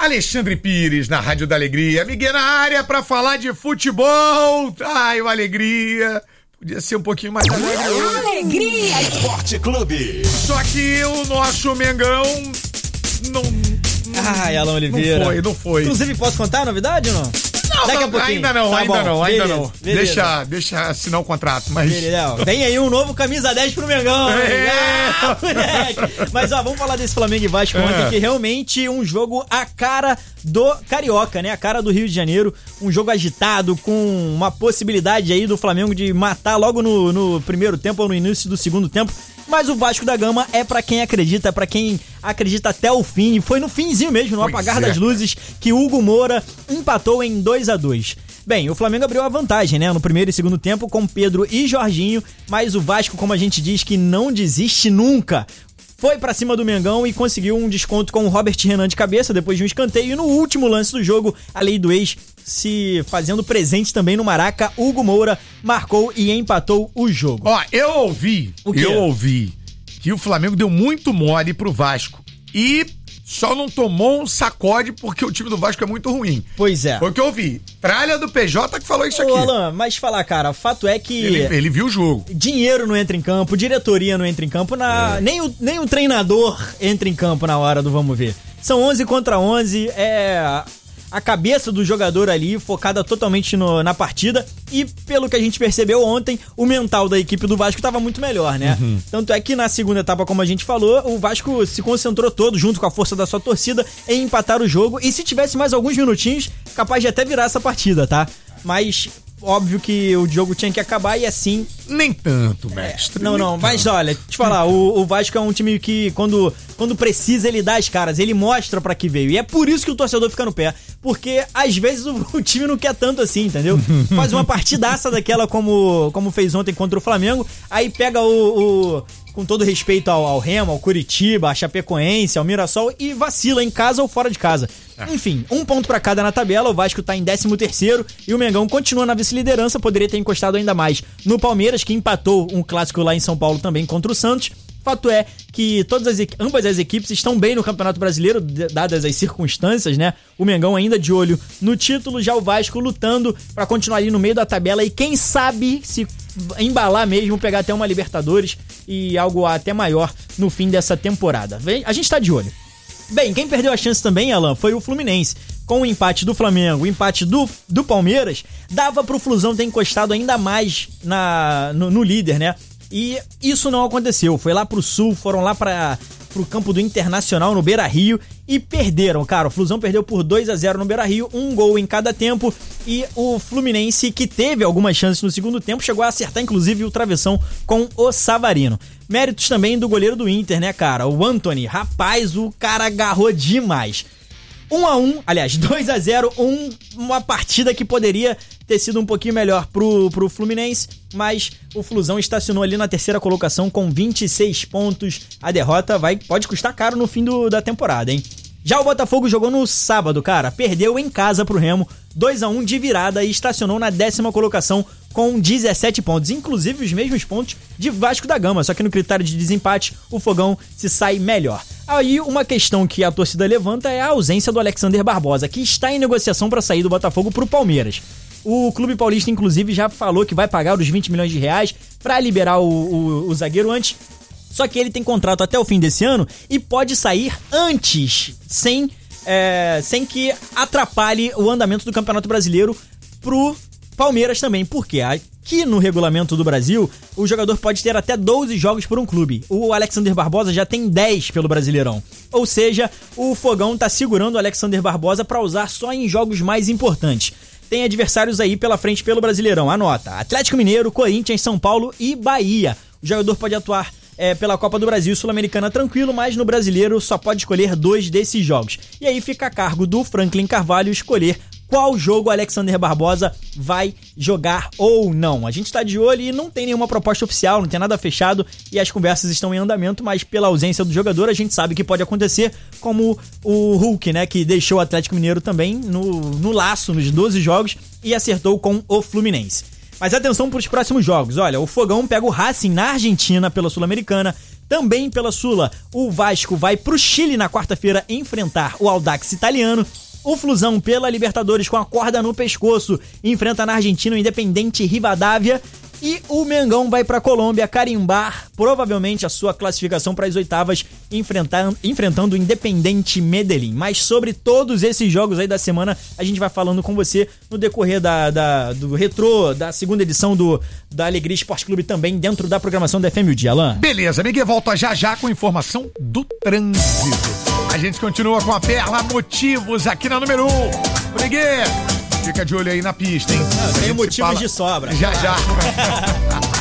Alexandre Pires, na Rádio da Alegria. Miguel na área pra falar de futebol. Ai, uma alegria. Podia ser um pouquinho mais alegre. Alegria Esporte Clube. Só que o nosso Mengão não... Ai, Alan Oliveira. Não foi. Inclusive, posso contar a novidade ou não? Daqui a pouquinho. Ainda não. Beleza. Deixa assinar o contrato, mas... Beleza. Vem aí um novo camisa 10 pro Mengão. Moleque. Mas, vamos falar desse Flamengo e Vasco ontem, que realmente um jogo a cara do Carioca, né? A cara do Rio de Janeiro. Um jogo agitado, com uma possibilidade aí do Flamengo de matar logo no primeiro tempo ou no início do segundo tempo. Mas o Vasco da Gama é pra quem acredita, até o fim. Foi no finzinho mesmo, no apagar das luzes, que Hugo Moura empatou em 2-2. Bem, o Flamengo abriu a vantagem, né? No primeiro e segundo tempo com Pedro e Jorginho, mas o Vasco, como a gente diz, que não desiste nunca. Foi pra cima do Mengão e conseguiu um desconto com o Robert Renan de cabeça depois de um escanteio. E no último lance do jogo, a lei do ex se fazendo presente também no Maraca, Hugo Moura marcou e empatou o jogo. Eu ouvi que o Flamengo deu muito mole pro Vasco e só não tomou um sacode porque o time do Vasco é muito ruim. Pois é. Foi o que eu ouvi. Tralha do PJ que falou isso aqui. Alan, mas falar, cara, o fato é que... Ele viu o jogo. Dinheiro não entra em campo, diretoria não entra em campo, nem o treinador entra em campo na hora do vamos ver. São 11 contra 11, a cabeça do jogador ali focada totalmente na partida e pelo que a gente percebeu ontem, o mental da equipe do Vasco estava muito melhor, né? Tanto é que na segunda etapa, como a gente falou, o Vasco se concentrou todo, junto com a força da sua torcida, em empatar o jogo e se tivesse mais alguns minutinhos, capaz de até virar essa partida, tá? Mas... óbvio que o jogo tinha que acabar e assim... Nem tanto, mestre. Mas olha, te falar, o Vasco é um time que quando precisa ele dá as caras, ele mostra pra que veio. E é por isso que o torcedor fica no pé, porque às vezes o time não quer tanto assim, entendeu? Faz uma partidaça daquela como fez ontem contra o Flamengo, aí pega com todo respeito ao Remo, ao Curitiba, à Chapecoense, ao Mirassol e vacila em casa ou fora de casa. Enfim, um ponto pra cada na tabela, o Vasco tá em 13º e o Mengão continua na vice-liderança, poderia ter encostado ainda mais no Palmeiras, que empatou um clássico lá em São Paulo também contra o Santos. Fato é que ambas as equipes estão bem no Campeonato Brasileiro, dadas as circunstâncias, né? O Mengão ainda de olho no título, já o Vasco lutando pra continuar ali no meio da tabela e quem sabe se embalar mesmo, pegar até uma Libertadores e algo até maior no fim dessa temporada. A gente tá de olho. Bem, quem perdeu a chance também, Alan, foi o Fluminense. Com o empate do Flamengo, o empate do Palmeiras, dava pro Flusão ter encostado ainda mais no líder, né? E isso não aconteceu. Foi lá pro Sul, foram lá pro campo do Internacional, no Beira-Rio, e perderam, cara. O Flusão perdeu por 2-0 no Beira-Rio, um gol em cada tempo, e o Fluminense, que teve algumas chances no segundo tempo, chegou a acertar, inclusive, o travessão com o Savarino. Méritos também do goleiro do Inter, né, cara? O Antony, rapaz, o cara agarrou demais. 1-1, aliás, 2-0, uma partida que poderia ter sido um pouquinho melhor pro Fluminense, mas o Flusão estacionou ali na terceira colocação com 26 pontos. A derrota pode custar caro no fim da temporada, hein? Já o Botafogo jogou no sábado, cara, perdeu em casa pro Remo, 2-1 de virada e estacionou na 10ª colocação com 17 pontos, inclusive os mesmos pontos de Vasco da Gama, só que no critério de desempate o Fogão se sai melhor. Aí uma questão que a torcida levanta é a ausência do Alexander Barbosa, que está em negociação para sair do Botafogo pro Palmeiras. O Clube Paulista, inclusive, já falou que vai pagar os 20 milhões de reais para liberar o zagueiro antes. Só que ele tem contrato até o fim desse ano e pode sair antes, sem que atrapalhe o andamento do Campeonato Brasileiro pro Palmeiras também. Por quê? Aqui no regulamento do Brasil, o jogador pode ter até 12 jogos por um clube. O Alexander Barbosa já tem 10 pelo Brasileirão. Ou seja, o Fogão tá segurando o Alexander Barbosa para usar só em jogos mais importantes. Tem adversários aí pela frente pelo Brasileirão. Anota: Atlético Mineiro, Corinthians, São Paulo e Bahia. O jogador pode atuar pela Copa do Brasil e Sul-Americana tranquilo, mas no Brasileiro só pode escolher 2 desses jogos. E aí fica a cargo do Franklin Carvalho escolher qual jogo o Alexander Barbosa vai jogar ou não. A gente tá de olho e não tem nenhuma proposta oficial, não tem nada fechado e as conversas estão em andamento, mas pela ausência do jogador a gente sabe que pode acontecer, como o Hulk, né, que deixou o Atlético Mineiro também no laço nos 12 jogos e acertou com o Fluminense. Mas atenção para os próximos jogos. Olha, o Fogão pega o Racing na Argentina pela Sul-Americana, Também pela Sula, o Vasco vai pro Chile na quarta-feira enfrentar o Audax italiano. O Flusão pela Libertadores com a corda no pescoço enfrenta na Argentina o Independente Rivadavia. E o Mengão vai pra Colômbia carimbar provavelmente a sua classificação para as oitavas, enfrentando o Independente Medellín. Mas sobre todos esses jogos aí da semana, a gente vai falando com você no decorrer do retrô, da segunda edição da Alegria Esporte Clube também, dentro da programação da FM o Dia, Alain. Beleza, Miguel volta já com informação do trânsito. A gente continua com a Perla Motivos aqui na número 1. Miguel, fica de olho aí na pista, hein? Tem motivos de sobra. Já.